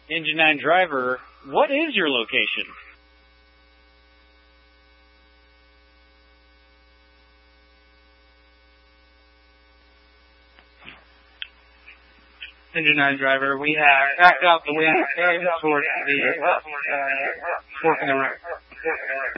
Engine 9 driver, what is your location? Engine 9 driver, we have backed out the wind towards the fork in the road.